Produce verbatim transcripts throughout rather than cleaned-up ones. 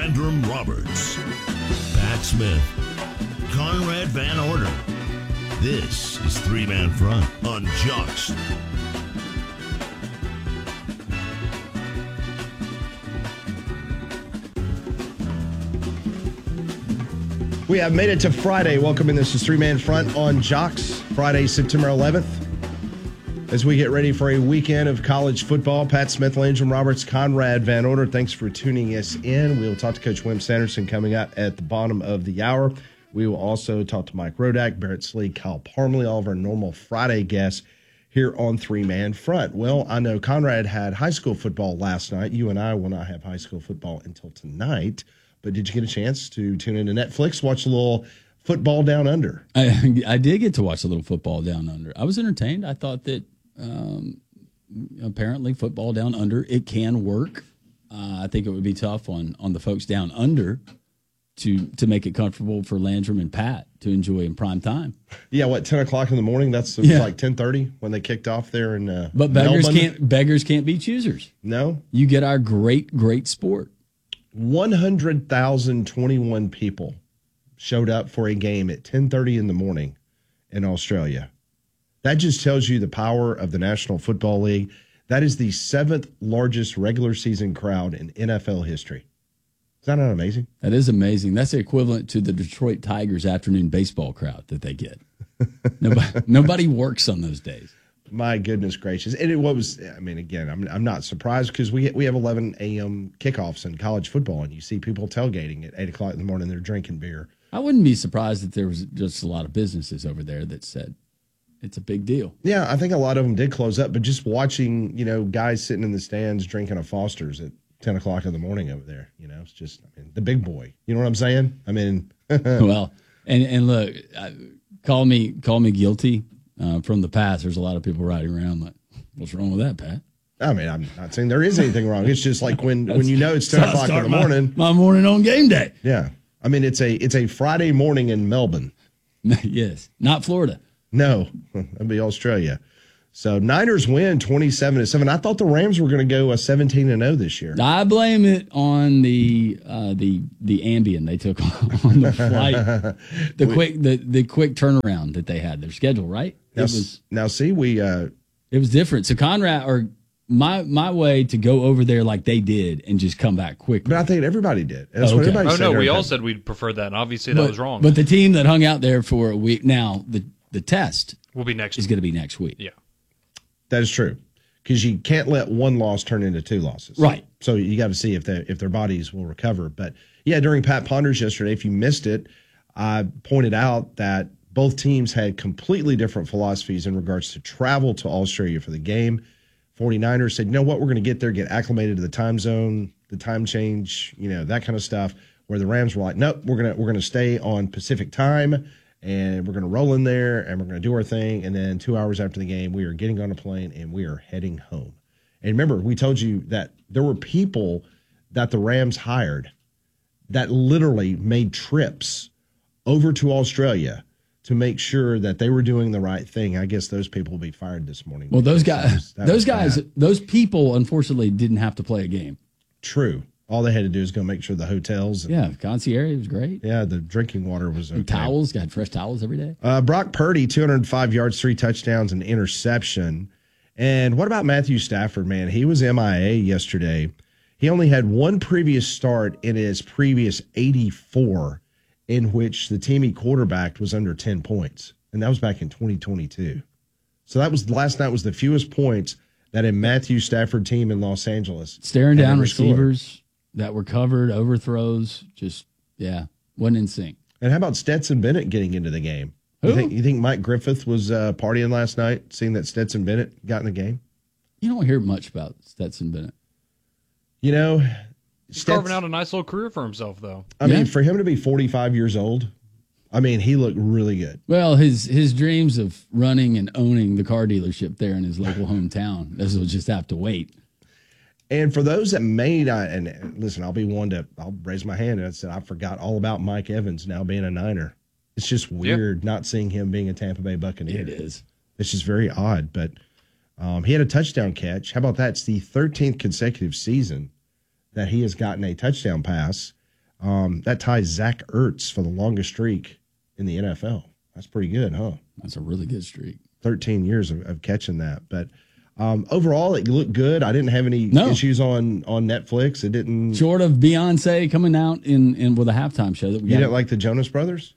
Landrum Roberts, Pat Smith, Conrad Van Order. This is Three Man Front on Jocks. We have made it to Friday. Welcome in. This is Three Man Front on Jocks. Friday, September eleventh. As we get ready for a weekend of college football, Pat Smith, Landrum Roberts, Conrad Van Order, thanks for tuning us in. We'll talk to Coach Wim Sanderson coming up at the bottom of the hour. We will also talk to Mike Rodak, Barrett Slee, Kyle Parmley, all of our normal Friday guests here on Three Man Front. Well, I know Conrad had high school football last night. You and I will not have high school football until tonight. But did you get a chance to tune into Netflix, watch a little football down under? I, I did get to watch a little football down under. I was entertained. I thought that um, apparently football down under, it can work. Uh, I think it would be tough on on the folks down under to to make it comfortable for Landrum and Pat to enjoy in prime time. Yeah, what, ten o'clock in the morning? That's Yeah. like ten thirty when they kicked off there in uh, But beggars Melbourne. can't beggars can't be choosers. No? You get our great, great sport. one hundred thousand twenty-one people showed up for a game at ten thirty in the morning in Australia. That just tells you the power of the National Football League. That is the seventh largest regular season crowd in N F L history. Is that not amazing? That is amazing. That's equivalent to the Detroit Tigers afternoon baseball crowd that they get. Nobody, nobody works on those days. My goodness gracious. And it was, I mean, again, I'm I'm not surprised because we we have eleven a.m. kickoffs in college football, and you see people tailgating at eight o'clock in the morning. They're drinking beer. I wouldn't be surprised if there was just a lot of businesses over there that said it's a big deal. Yeah, I think a lot of them did close up, but just watching, you know, guys sitting in the stands drinking a Foster's at ten o'clock in the morning over there, you know, it's just, I mean, the big boy. You know what I'm saying? I mean. Well, and, and look, I, call me call me guilty. Uh, from the past, there's a lot of people riding around like, what's wrong with that, Pat? I mean, I'm not saying there is anything wrong. It's just like when, when you know it's ten o'clock in the my, morning. My morning on game day. Yeah. I mean, it's a it's a Friday morning in Melbourne. Yes. Not Florida. No, that'd be Australia. So Niners win twenty-seven to seven. I thought the Rams were going to go a seventeen and oh this year. I blame it on the uh, the the Ambien they took on the flight, the we, quick the, the quick turnaround that they had. Their schedule, right? Now, it was now see we uh, it was different. So Conrad or my my way to go over there like they did and just come back quickly. But I think everybody did. That's oh, what okay. everybody oh said. no, we everybody. all said we'd prefer that, and obviously that but, was wrong. But the team that hung out there for a week now, the the test will be next. Is going to be next week. Yeah. That is true, because you can't let one loss turn into two losses. Right. So you got to see if they if their bodies will recover. But yeah, during Pat Ponders yesterday, if you missed it, I pointed out that both teams had completely different philosophies in regards to travel to Australia for the game. forty-niners said, you know what, we're going to get there, get acclimated to the time zone, the time change, you know, that kind of stuff. Where the Rams were like, nope, we're gonna we're gonna stay on Pacific time. And we're going to roll in there, and we're going to do our thing. And then two hours after the game, we are getting on a plane, and we are heading home. And remember, we told you that there were people that the Rams hired that literally made trips over to Australia to make sure that they were doing the right thing. I guess those people will be fired this morning. Well, those guys, was, those guys, bad. those people, unfortunately, didn't have to play a game. True. All they had to do is go make sure the hotels. And, yeah, concierge was great. Yeah, the drinking water was okay. And towels, got fresh towels every day. Uh, Brock Purdy, two hundred five yards, three touchdowns, and interception. And what about Matthew Stafford, man? He was M I A yesterday. He only had one previous start in his previous eighty-four in which the team he quarterbacked was under ten points. And that was back in twenty twenty-two. So that was last night was the fewest points that a Matthew Stafford team in Los Angeles. Staring down receivers. Scored. That were covered, overthrows, just, yeah, wasn't in sync. And how about Stetson Bennett getting into the game? Who? You think, you think Mike Griffith was uh, partying last night, seeing that Stetson Bennett got in the game? You don't hear much about Stetson Bennett. You know, He's Stets- carving out a nice little career for himself, though. I Yeah. mean, for him to be forty-five years old, I mean, he looked really good. Well, his his dreams of running and owning the car dealership there in his local hometown, those will just have to wait. And for those that may not, and listen, I'll be one to, I'll raise my hand and say I forgot all about Mike Evans now being a Niner. It's just weird not seeing him being a Tampa Bay Buccaneer. It is. It's just very odd, but um, he had a touchdown catch. How about that? It's the thirteenth consecutive season that he has gotten a touchdown pass. Um, that ties Zach Ertz for the longest streak in the N F L. That's pretty good, huh? That's a really good streak. thirteen years of, of catching that. But um, overall, it looked good. I didn't have any No. issues on, on Netflix. It didn't. Short of Beyonce coming out in, in with a halftime show that we You got. didn't like the Jonas Brothers?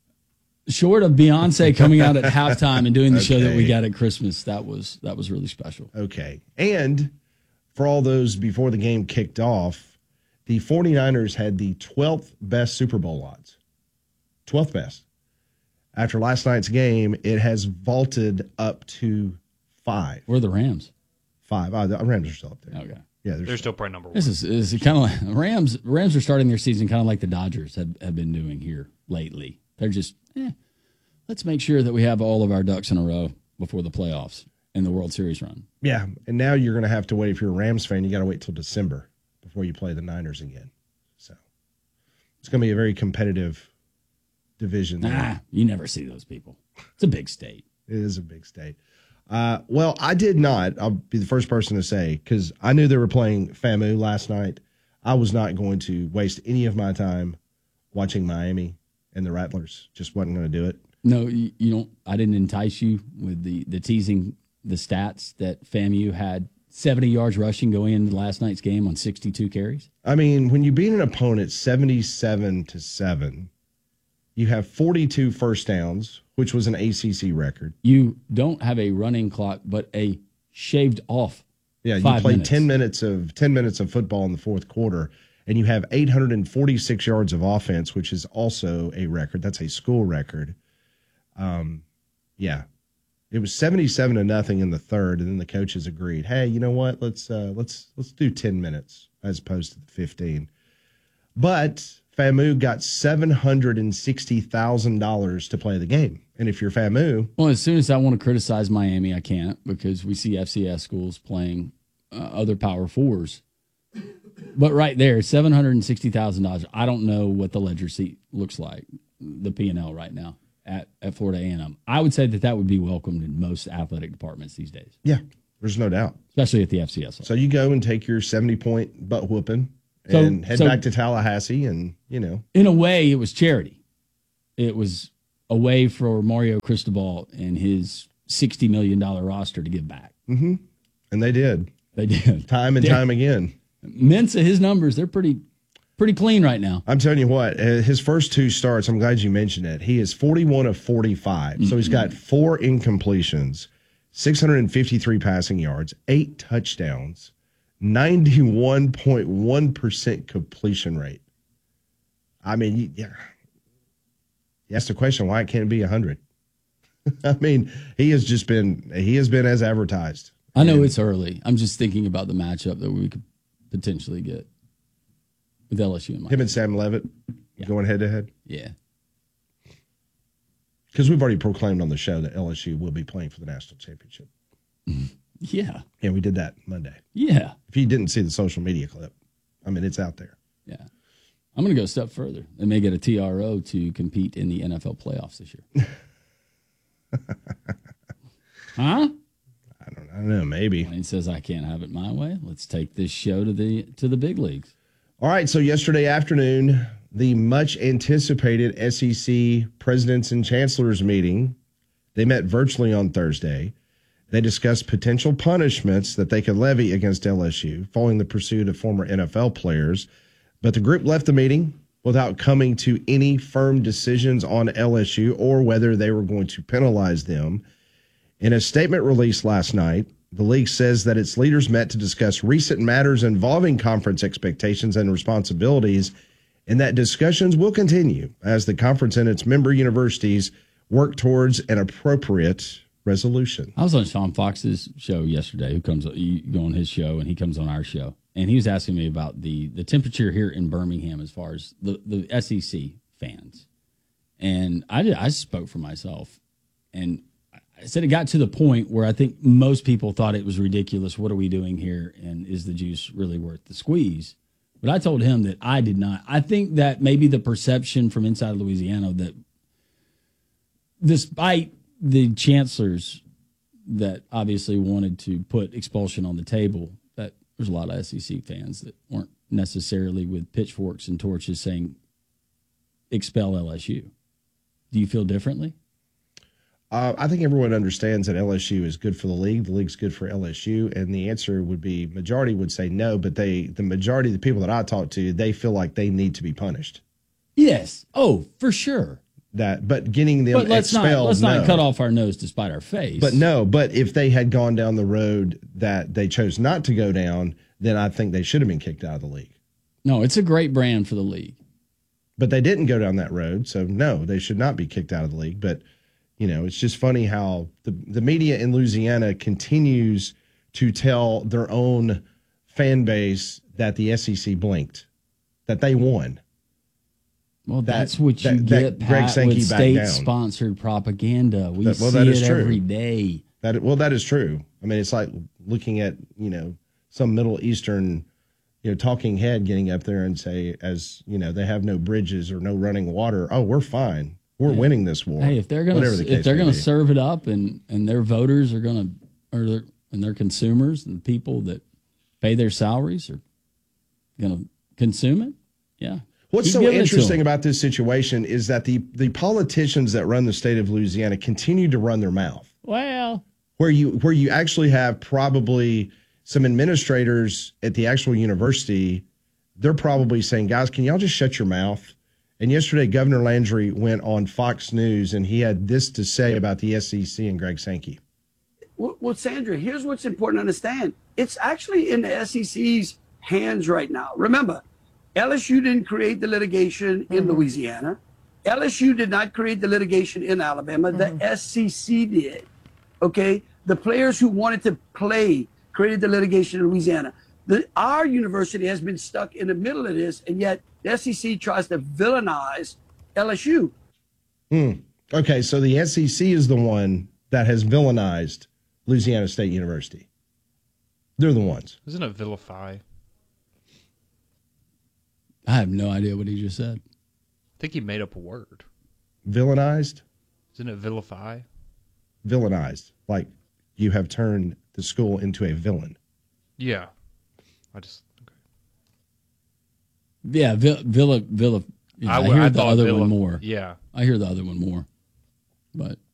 Short of Beyonce coming out at halftime and doing the show that we Okay. got at Christmas, that was that was really special. Okay. And for all those before the game kicked off, the 49ers had the twelfth best Super Bowl odds. twelfth best. After last night's game, it has vaulted up to five. Where are the Rams? Five. Oh, the Rams are still up there. Okay. Yeah, they're They're still. still probably number one. This is, is kind of like Rams. Rams are starting their season kind of like the Dodgers have, have been doing here lately. They're just, eh, let's make sure that we have all of our ducks in a row before the playoffs and the World Series run. Yeah, and now you're going to have to wait. If you're a Rams fan, you got to wait till December before you play the Niners again. So it's going to be a very competitive division there. Ah, you never see those people. It's a big state. It is a big state. Uh, well, I did not. I'll be the first person to say, because I knew they were playing FAMU last night. I was not going to waste any of my time watching Miami and the Rattlers. Just wasn't going to do it. No, you, you don't. I didn't entice you with the, the teasing the stats that FAMU had seventy yards rushing going into last night's game on sixty-two carries. I mean, when you beat an opponent seventy-seven to seven, you have forty-two first downs, which was an A C C record. You don't have a running clock, but a shaved off. Yeah, you five played minutes. ten minutes of ten minutes of football in the fourth quarter, and you have eight hundred forty-six yards of offense, which is also a record. That's a school record. Um, yeah, it was seventy-seven to nothing in the third, and then the coaches agreed, "Hey, you know what? Let's uh, let's let's do ten minutes as opposed to the fifteen." But FAMU got seven hundred and sixty thousand dollars to play the game, and if you're FAMU, Well, as soon as I want to criticize Miami, I can't because we see F C S schools playing uh, other Power Fours. But right there, seven hundred and sixty thousand dollars. I don't know what the ledger sheet looks like, the P and L right now at, at Florida A and M. I would say that that would be welcomed in most athletic departments these days, yeah, there's no doubt. especially at the F C S level. So you go and take your seventy point butt whooping So- and head so- back to Tallahassee, and you know, In a way, it was charity. It was a way for Mario Cristobal and his sixty million dollars roster to give back. and they did They did. time and Yeah. time again. Mensa, his numbers, they're pretty pretty clean right now. I'm telling you what, uh, his first two starts, I'm glad you mentioned it. He is forty-one of forty-five. So he's got four incompletions, six hundred fifty-three passing yards, eight touchdowns, ninety-one point one percent completion rate. I mean, you, yeah. You ask the question, why it can't be one hundred? I mean, he has just been, he has been as advertised. I know it's early. I'm just thinking about the matchup that we could potentially get with L S U and Miami. Him and Sam Levitt going head to head. Yeah. Because we've already proclaimed on the show that L S U will be playing for the national championship. Yeah. Yeah, we did that Monday. Yeah. If you didn't see the social media clip, I mean, it's out there. Yeah. I'm going to go a step further. They may get a T R O to compete in the N F L playoffs this year. Huh? I don't, I don't know, maybe. Wayne says I can't have it my way. Let's take this show to the to the big leagues. All right, so yesterday afternoon, the much anticipated S E C presidents and chancellors meeting, they met virtually on Thursday. They discussed potential punishments that they could levy against L S U following the pursuit of former N F L players. But the group left the meeting without coming to any firm decisions on L S U or whether they were going to penalize them. In a statement released last night, the league says that its leaders met to discuss recent matters involving conference expectations and responsibilities, and that discussions will continue as the conference and its member universities work towards an appropriate resolution. I was on Sean Fox's show yesterday. Who comes you go on his show and he comes on our show, and he was asking me about the the temperature here in Birmingham as far as the the S E C fans, and I did, I spoke for myself, and I said it got to the point where I think most people thought it was ridiculous. What are we doing here? And is the juice really worth the squeeze? But I told him that I did not. I think that maybe the perception from inside Louisiana that despite the chancellors that obviously wanted to put expulsion on the table, that there's a lot of S E C fans that weren't necessarily with pitchforks and torches saying expel L S U. Do you feel differently? Uh, I think everyone understands that L S U is good for the league. The league's good for L S U, and the answer would be majority would say no. But they, the majority of the people that I talk to, they feel like they need to be punished. Yes. Oh, for sure. That, but getting them But let's expelled, not let's no. not cut off our nose to spite our face. But no, but if they had gone down the road that they chose not to go down, then I think they should have been kicked out of the league. No, it's a great brand for the league. But they didn't go down that road, so no, they should not be kicked out of the league. But you know, it's just funny how the the media in Louisiana continues to tell their own fan base that the S E C blinked, that they won. Well, That- that's what you that- that get, Greg Pat, Sankey with backed down. state-sponsored propaganda. We That- well, see that it is true. every day. That well, that is true. I mean, it's like looking at you know some Middle Eastern, you know, talking head getting up there and say, as you know, they have no bridges or no running water. Oh, we're fine. We're winning this war. Hey, if they're gonna Whatever the if case they're may gonna be. serve it up and and their voters are gonna or their, and their consumers and the people that pay their salaries are gonna consume it, yeah. What's Keep so giving it to interesting them. about this situation is that the the politicians that run the state of Louisiana continue to run their mouth. Well, Where you where you actually have probably some administrators at the actual university, they're probably saying, guys, can y'all just shut your mouth? And yesterday, Governor Landry went on Fox News and he had this to say about the S E C and Greg Sankey. Well, well, Sandra, here's what's important to understand. It's actually in the S E C's hands right now. Remember, L S U didn't create the litigation in Louisiana. L S U did not create the litigation in Alabama. The S E C did. Okay? The players who wanted to play created the litigation in Louisiana. The, our university has been stuck in the middle of this, and yet the S E C tries to villainize L S U. Okay, so the S E C is the one that has villainized Louisiana State University. They're the ones. Isn't it vilify? I have no idea what he just said. I think he made up a word. Villainized? Isn't it vilify? Villainized. Like you have turned the school into a villain. Yeah. I just. Okay. Yeah, Villa Villa Villa. Yeah, I, w- hear I the thought other villa- one more. Yeah. I hear the other one more, but